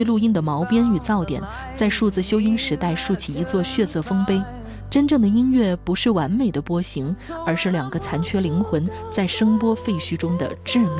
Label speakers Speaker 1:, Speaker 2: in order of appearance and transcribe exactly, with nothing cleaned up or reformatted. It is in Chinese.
Speaker 1: 录音的毛边与噪点，在数字修音时代竖起一座血色丰碑。真正的音乐不是完美的波形，而是两个残缺灵魂在声波废墟中的致命